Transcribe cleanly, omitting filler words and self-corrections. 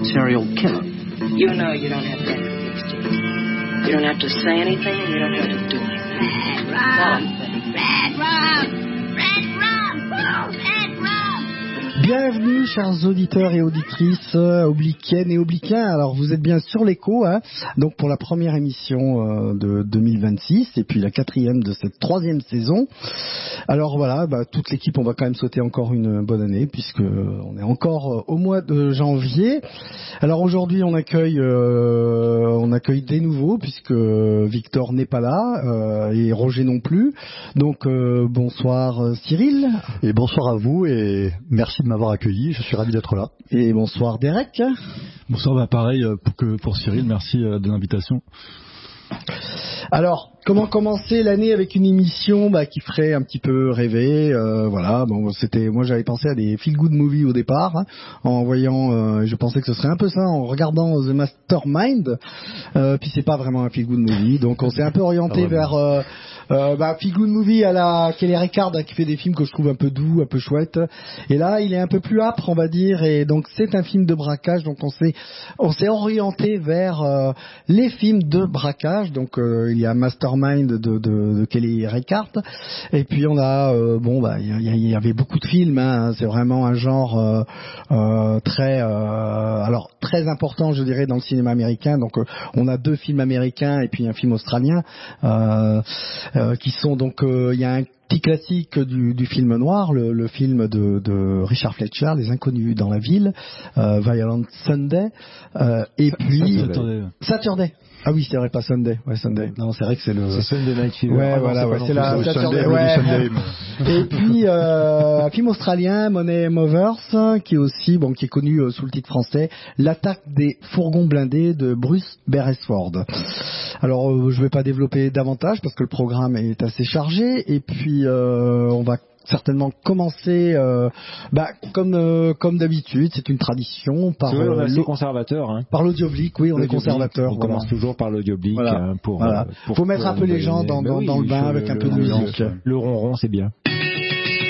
serial killer. You know you don't have to act these days. You don't have to say anything, and you don't have to do anything. Red rum! Red rum! Red rum! Bienvenue, chers auditeurs et auditrices obliquiennes et obliquiens. Alors, vous êtes bien sur l'écho, hein, donc pour la première émission de 2026 et puis la quatrième de cette troisième saison. Alors voilà, toute l'équipe, on va quand même souhaiter encore une bonne année puisque on est encore au mois de janvier. Alors aujourd'hui, on accueille des nouveaux puisque Victor n'est pas là et Roger non plus. Donc bonsoir Cyril. Et bonsoir à vous et merci de m'avoir accueilli, je suis ravi d'être là. Et bonsoir Derek. Bonsoir, pareil pour Cyril, merci de l'invitation. Alors, comment commencer l'année avec une émission qui ferait un petit peu rêver, voilà. Bon, moi j'avais pensé à des feel good movies au départ, hein, en voyant, je pensais que ce serait un peu ça en regardant The Mastermind, puis c'est pas vraiment un feel good movie, donc on s'est un peu orienté vers feel good movie à la Kelly Reichardt qui fait des films que je trouve un peu doux, un peu chouettes. Et là, il est un peu plus âpre, on va dire, et donc c'est un film de braquage, donc on s'est orienté vers les films de braquage. Donc il y a Mastermind de Kelly Reichardt, et puis on a il y avait beaucoup de films, hein, c'est vraiment un genre très important, je dirais, dans le cinéma américain. Donc on a 2 films américains et puis un film australien qui sont donc il y a un petit classique du film noir, le film de Richard Fletcher, Les Inconnus dans la ville, Violent Sunday, et puis Saturday. Ah oui, c'est vrai, pas Sunday. Ouais, Sunday. Non, c'est vrai que c'est Sunday Night Fever. Ouais, voilà, ouais, c'est la Saturday. Ouais. Et puis un film australien, Money Movers, qui est aussi qui est connu sous le titre français, L'attaque des fourgons blindés de Bruce Beresford. Alors, je vais pas développer davantage parce que le programme est assez chargé, et puis on va certainement commencer comme d'habitude, c'est une tradition par on est assez conservateur, hein. Par l'audioblique, oui, on est conservateur. On commence toujours par l'audioblique, faut mettre un peu les gens dans le bain avec un peu de musique. Le ronron, c'est bien.